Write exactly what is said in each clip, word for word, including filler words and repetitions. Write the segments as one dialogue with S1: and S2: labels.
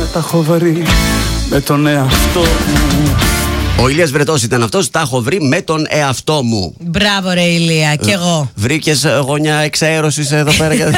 S1: τα έχω βρει με τον εαυτό μου.
S2: Ο Ηλίας Βρετός ήταν αυτός. Τα έχω βρει με τον εαυτό μου.
S3: Μπράβο ρε Ηλία, κι εγώ.
S2: Βρήκες γωνιά εξαέρωσης εδώ πέρα για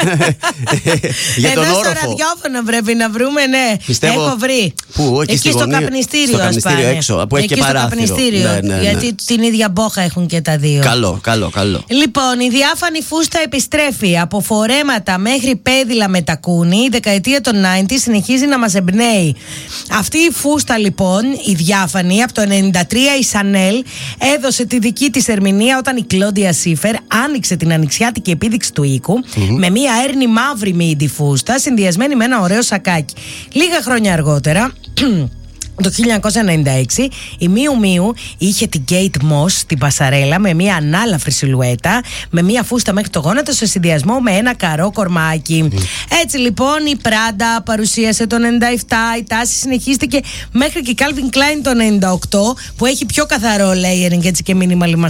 S2: τον
S3: εδώ
S2: όροφο.
S3: στο ραδιόφωνο πρέπει να βρούμε, ναι.
S2: Πιστεύω...
S3: Έχω βρει.
S2: Πού, εκεί,
S3: εκεί στο
S2: γωνία...
S3: καπνιστήριο,
S2: στο καπνιστήριο
S3: πάνε.
S2: έξω, που έχει
S3: εκεί
S2: και παράθυρο.
S3: Στο καπνιστήριο,
S2: ναι, ναι, ναι.
S3: γιατί την ίδια μπόχα έχουν και τα δύο.
S2: Καλό, καλό, καλό.
S3: Λοιπόν, η διάφανη φούστα επιστρέφει. Από φορέματα μέχρι πέδιλα με τακούνι, η δεκαετία των ενενήντα συνεχίζει να μας εμπνέει. Αυτή η φούστα λοιπόν, η διάφανη, από το ενενήντα τρία η Σανέλ έδωσε τη δική της ερμηνεία όταν η Κλόντια Σίφερ άνοιξε την ανοιξιάτικη επίδειξη του οίκου mm-hmm. με μία έρνη μαύρη μίντι φούστα συνδυασμένη με ένα ωραίο σακάκι. Λίγα χρόνια αργότερα το χίλια εννιακόσια ενενήντα έξι η Miu Miu είχε την Kate Moss στην πασαρέλα με μια ανάλαφρη σιλουέτα, με μια φούστα μέχρι το γόνατο σε συνδυασμό με ένα καρό κορμάκι. Mm. Έτσι λοιπόν η Prada παρουσίασε το ενενήντα επτά, η τάση συνεχίστηκε μέχρι και η Calvin Klein το ενενήντα οκτώ που έχει πιο καθαρό layering έτσι και minimal,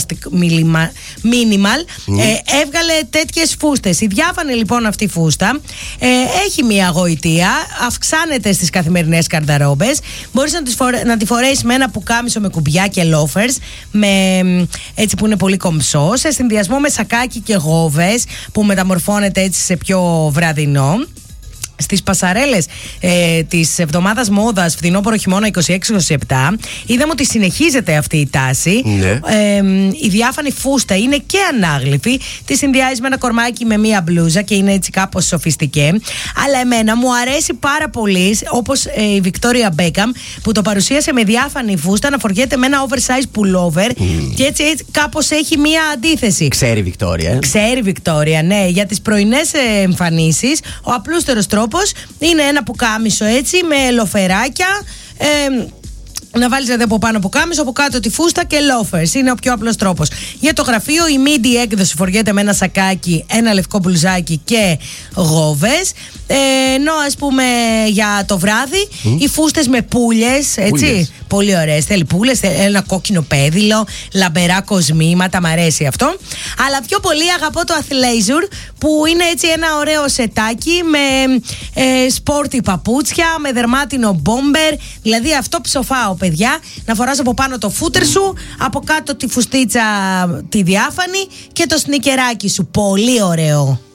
S3: minimal mm. ε, έβγαλε τέτοιες φούστες. Η διάφανη λοιπόν αυτή φούστα ε, έχει μια γοητεία, αυξάνεται στις καθημερινές καρδαρόμπες, μπορείς να, φορε... να τη φορέσεις με ένα πουκάμισο με κουμπιά και loafers με... έτσι που είναι πολύ κομψό, σε συνδυασμό με σακάκι και γόβες που μεταμορφώνεται έτσι σε πιο βραδινό. Στις πασαρέλες ε, της εβδομάδας μόδας φθινόπωρο χειμώνα είκοσι έξι είκοσι επτά είδαμε ότι συνεχίζεται αυτή η τάση.
S2: Ναι.
S3: ε, η διάφανη φούστα είναι και ανάγλυφη, τη συνδυάζει με ένα κορμάκι με μία μπλούζα και είναι έτσι κάπως σοφιστικέ, αλλά εμένα μου αρέσει πάρα πολύ, όπως ε, η Βικτόρια Μπέκαμ που το παρουσίασε με διάφανη φούστα να φοριέται με ένα oversize pullover mm. και έτσι, έτσι κάπως έχει μία αντίθεση.
S2: Ξέρει η Βικτόρια.
S3: Ξέρει η Βικτόρια, ναι. Για τις πρωινές εμφανίσεις ο απλούστερος τρόπος είναι ένα πουκάμισο έτσι με λοφεράκια, ε, να βάλεις δηλαδή από πάνω πουκάμισο, από κάτω τη φούστα και loafers. Είναι ο πιο απλός τρόπος. Για το γραφείο η μίντι έκδοση φοριέται με ένα σακάκι, ένα λευκό μπλουζάκι και γόβες. Ε, ενώ ας πούμε για το βράδυ mm. οι φούστες με πούλες, έτσι. Πούλες. Πολύ ωραίες. Θέλει πούλες, θέλει ένα κόκκινο πέδιλο, λαμπερά κοσμήματα, μ' αρέσει αυτό. Αλλά πιο πολύ αγαπώ το athleisure που είναι έτσι ένα ωραίο σετάκι με ε, σπόρτι παπούτσια, με δερμάτινο μπόμπερ. Δηλαδή αυτό ψοφάω, παιδιά. Να φοράς από πάνω το φούτερ σου, από κάτω τη φουστίτσα τη διάφανη και το σνικεράκι σου. Πολύ ωραίο.